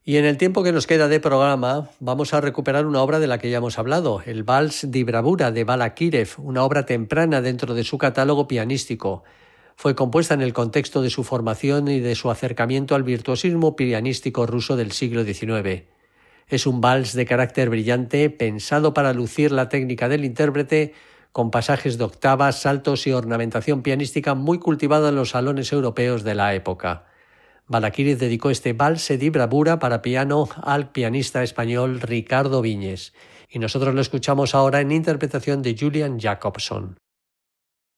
Y en el tiempo que nos queda de programa vamos a recuperar una obra de la que ya hemos hablado, el Vals di Bravura de Balakirev, una obra temprana dentro de su catálogo pianístico. Fue compuesta en el contexto de su formación y de su acercamiento al virtuosismo pianístico ruso del siglo XIX. Es un vals de carácter brillante, pensado para lucir la técnica del intérprete, con pasajes de octavas, saltos y ornamentación pianística muy cultivada en los salones europeos de la época. Balakirev dedicó este Valse di Bravura para piano al pianista español Ricardo Viñes, y nosotros lo escuchamos ahora en interpretación de Julian Jacobson.